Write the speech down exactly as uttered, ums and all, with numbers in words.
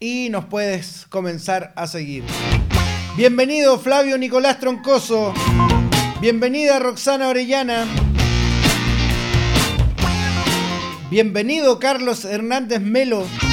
y nos puedes comenzar a seguir. Bienvenido Flavio Nicolás Troncoso. Bienvenida Roxana Orellana. Bienvenido Carlos Hernández Melo.